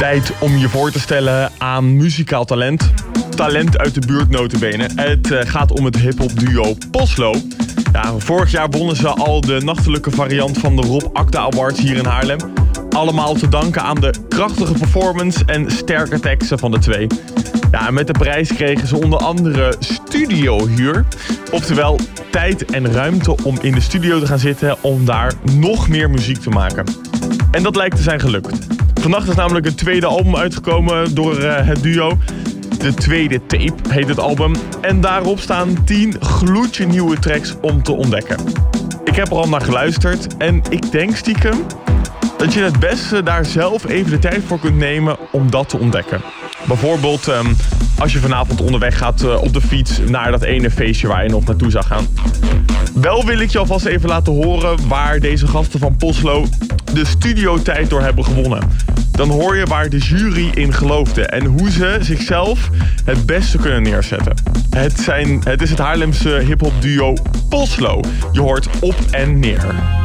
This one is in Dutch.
Tijd om je voor te stellen aan muzikaal talent. Talent uit de buurt nota bene. Het gaat om het hip-hop duo Poslo. Ja, vorig jaar wonnen ze al de nachtelijke variant van de Rob Akda Awards hier in Haarlem. Allemaal te danken aan de krachtige performance en sterke teksten van de twee. Ja, met de prijs kregen ze onder andere studiohuur. Oftewel tijd en ruimte om in de studio te gaan zitten om daar nog meer muziek te maken. En dat lijkt te zijn gelukt. Vannacht is namelijk een tweede album uitgekomen door het duo. De tweede tape heet het album. En daarop staan 10 gloedje nieuwe tracks om te ontdekken. Ik heb er al naar geluisterd en ik denk stiekem dat je het beste daar zelf even de tijd voor kunt nemen om dat te ontdekken. Bijvoorbeeld als je vanavond onderweg gaat op de fiets naar dat ene feestje waar je nog naartoe zou gaan. Wel wil ik je alvast even laten horen waar deze gasten van Poslo de studiotijd door hebben gewonnen. Dan hoor je waar de jury in geloofde en hoe ze zichzelf het beste kunnen neerzetten. Het is het Haarlemse hip-hop duo Poslo. Je hoort Op en Neer.